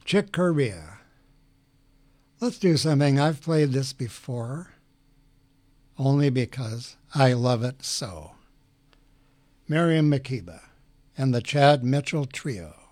Chick Corea. Let's do something. I've played this before, only because I love it so. Miriam Makeba and the Chad Mitchell Trio.